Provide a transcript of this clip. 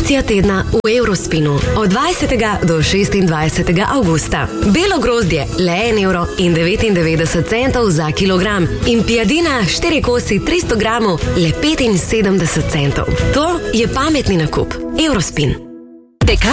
Akcija tedna v Eurospinu od 20. do 26. avgusta. Belo grozdje le 1,99 € za kilogram in pijadina 4 kosi 300 gramov le 75 centov. To je pametni nakup. Eurospin.